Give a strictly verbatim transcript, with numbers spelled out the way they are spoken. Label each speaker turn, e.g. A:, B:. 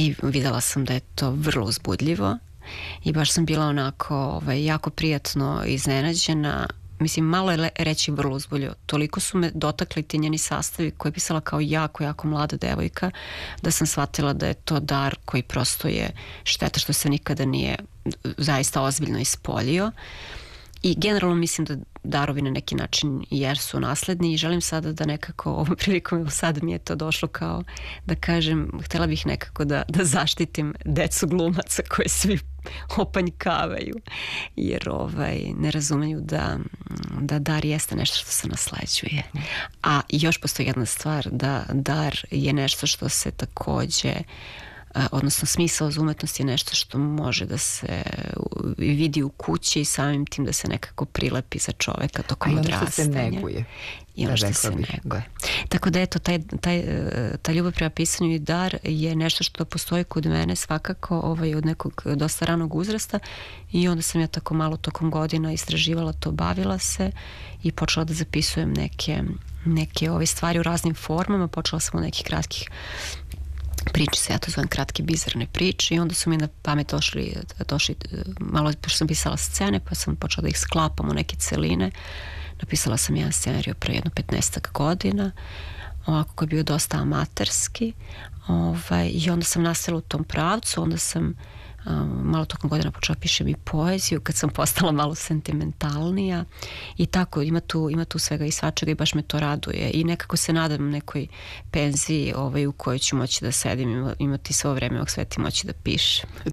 A: i videla sam da je to vrlo uzbudljivo i baš sam bila onako ovaj, jako prijatno iznenađena. Mislim, malo je reći vrlo uzbudljivo. Toliko su me dotakli ti njeni sastavi koje je pisala kao jako, jako mlada devojka, da sam shvatila da je to dar koji prosto je šteta što se nikada nije zaista ozbiljno ispoljio. I generalno mislim da darovi na neki način jesu nasledni i želim sada da nekako ovom prilikom, evo sad mi je to došlo kao da kažem, htjela bih nekako da, da zaštitim decu glumaca koje svi opanjkavaju jer ovaj, ne razumeju da, da dar jeste nešto što se nasleđuje. A još postoji jedna stvar, da dar je nešto što se takođe odnosno smisao za umetnost je nešto što može da se vidi u kući i samim tim da se nekako prilepi za čoveka tokom odrastanja.
B: A ono što se neguje.
A: I ono što se neguje. Tako da eto, taj, taj, ta ljubav prema pisanju i dar je nešto što postoji kod mene svakako ovaj, od nekog dosta ranog uzrasta i onda sam ja tako malo tokom godina istraživala to, bavila se i počela da zapisujem neke, neke ove stvari u raznim formama. Počela sam od nekih kratkih priče, se ja to zovem kratke bizarne priče i onda su mi na pamet došli, došli malo, pošto sam pisala scene pa sam počela da ih sklapam u neke celine. Napisala sam jedan scenarij pre jedno petnaestak godina, ovako koji je bio dosta amaterski, ovaj, i onda sam nastavila u tom pravcu, onda sam um, malo tokom godina počela pišem i poeziju kad sam postala malo sentimentalnija i tako, ima tu, ima tu svega i svačega i baš me to raduje i nekako se nadam nekoj penziji ovaj, u kojoj ću moći da sedim, imati svo vreme ovog sveta i moći da pišem.